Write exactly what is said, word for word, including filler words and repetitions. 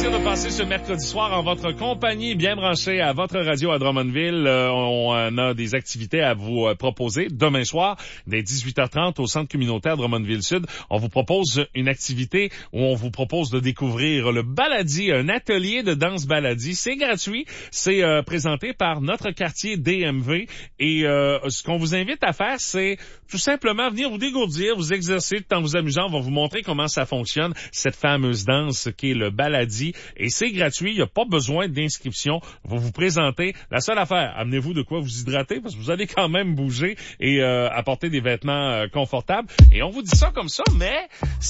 plaisir de passer ce mercredi soir en votre compagnie, bien branché à votre radio à Drummondville. Euh, on, on a des activités à vous euh, proposer. Demain soir, dès dix-huit heures trente, au Centre communautaire Drummondville-Sud, on vous propose une activité où on vous propose de découvrir le baladi, un atelier de danse baladi. C'est gratuit. C'est euh, présenté par notre quartier D M V. Et euh, ce qu'on vous invite à faire, c'est tout simplement venir vous dégourdir, vous exercer tout en vous amusant. On va vous montrer comment ça fonctionne, cette fameuse danse qui est le baladi. Et c'est gratuit, il n'y a pas besoin d'inscription. Vous vous présentez. La seule affaire, amenez-vous de quoi vous hydrater parce que vous allez quand même bouger et euh, apporter des vêtements euh, confortables. Et on vous dit ça comme ça, mais